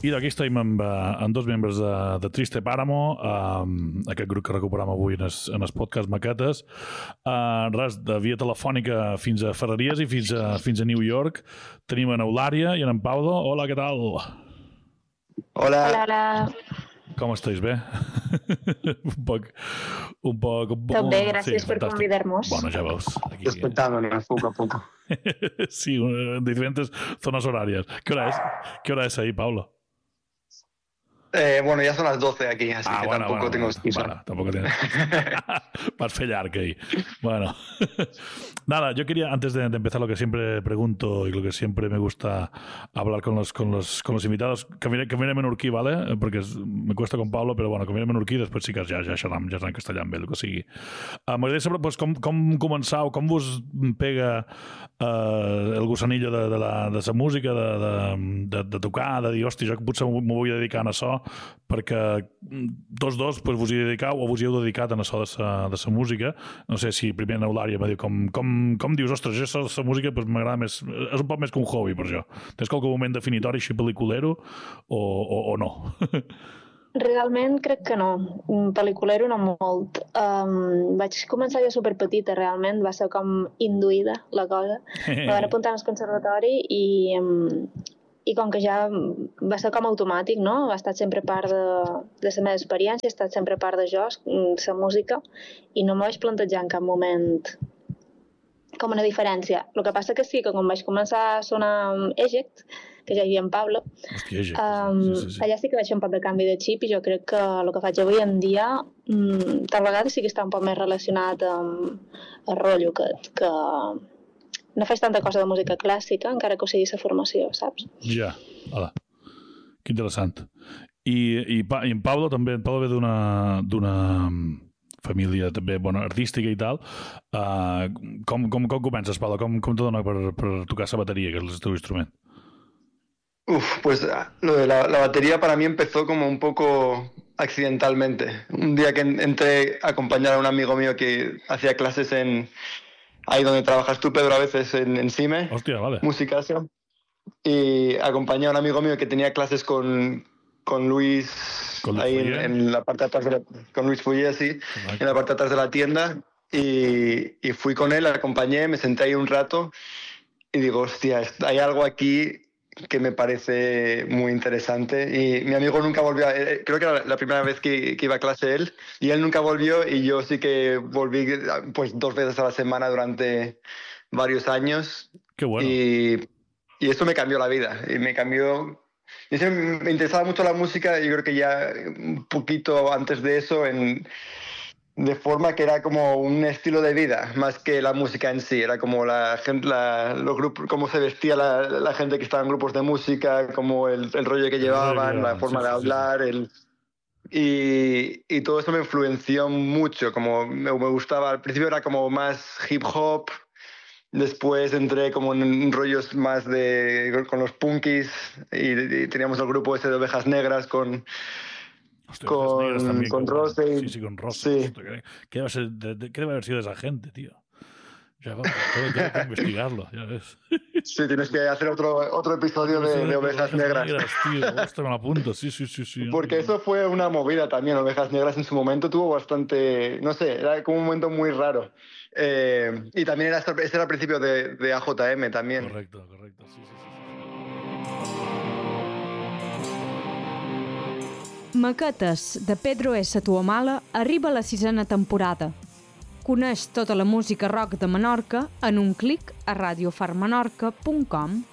I d'aquí estem amb dos membres de Triste Páramo, aquest grup que recuperem avui en el podcast Maquetes. Res, de via telefònica fins a Ferreries i fins a New York. Tenim en Eulària i en Pablo. Hola, què tal? Hola. Hola. Com estáis? ¿Bé? un poc... També, gràcies per convidar-nos. Bueno, ja veus. Aquí... Despertándonos poco a poco. Sí, en diferentes zonas horarias. ¿Qué hora es ahí, Pablo? Bueno, ya son las 12 aquí, así que bueno, tampoco tengo excusa. Bueno, tampoco tienes. Vas a fallar, que bueno. Nada, yo quería, antes de empezar, lo que siempre pregunto y lo que siempre me gusta hablar con los invitados, que viene menorquí, ¿vale? Porque me cuesta con Pablo, pero bueno, que viene menorquí, després sí que ja xerram en castellà amb ell, que sigui. M'agradaria saber pues, com començau, com vos pega el gusanillo de la música, de tocar, de dir, hòstia, jo potser m'ho vull dedicar a això, perquè tots dos pues, vos hi dedicau o vos hi heu dedicat a això de la música. No sé si primer en Eulària va dir com dius, ostres, això de la música pues, m'agrada més, és un poc més que un hobby per jo. Tens qualque moment definitori així pel·liculero o no? Realment crec que no. Pel·liculero no molt. Vaig començar jo superpetita, realment. Va ser com induïda la cosa. Me van apuntar al conservatori i com que ja va ser com automàtic, no? Ha estat sempre part de la meva experiència, ha estat sempre part de jo, la música, i no m'ho vaig plantejar en cap moment com una diferència. El que passa que sí, que quan vaig començar a sonar Eject, que ja hi havia en Pablo, hòstia, Eject, sí. Allà sí que vaig fer un poc de canvi de xip i jo crec que el que faig avui en dia tal vegada sí que està un poc més relacionat amb el rotllo que no faig tanta cosa de música clàssica, encara que ho sigui la formació, saps? Ja, hola. Que interessant. I en Pablo també, en Pablo ve d'una família també bona, artística i tal. Com comences, Pablo? Com te dona per tocar la bateria, que és el teu instrument? Pues lo de la batería para mí empezó como un poco accidentalmente. Un día que entré a acompañar a un amigo mío que hacía clases ahí donde trabajas tú, Pedro, a veces en CIME. Hostia, vale. Musicasia. Y acompañé a un amigo mío que tenía clases con Luis, ahí en la parte de atrás con Luis Fouillé, sí, en la parte de atrás de la tienda. Y fui con él, le acompañé, me senté ahí un rato y digo, hostia, hay algo aquí que me parece muy interesante. Y mi amigo nunca volvió, creo que era la primera vez que iba a clase él, y él nunca volvió, y yo sí que volví pues 2 veces a la semana durante varios años. Qué bueno. Y eso me cambió la vida, y me cambió... Me interesaba mucho la música, y yo creo que ya un poquito antes de eso, de forma que era como un estilo de vida, más que la música en sí. Era como la gente, los grupos, cómo se vestía la gente que estaba en grupos de música, como el rollo que llevaban, la forma de hablar, y todo eso me influenció mucho. Como me gustaba, al principio era como más hip hop, después entré como en rollos más con los punkis, y teníamos el grupo ese de Ovejas Negras con... Hostia, con Rose. Sí, con Rose. Sí. ¿Qué debe haber sido de esa gente, tío? Ya, tengo que investigarlo, ya ves. Sí, tienes que hacer otro episodio de Ovejas Negras. Tío, hostia, me lo apunto, sí. Porque eso fue una movida también. Ovejas Negras en su momento tuvo bastante... No sé, era como un momento muy raro. Y también ese era el principio de AJM también. Correcto, sí. Maquetes, de Pedro S. Tuamala, arriba a la 6ª temporada. Coneix tota la música rock de Menorca en un clic a radiofarmenorca.com.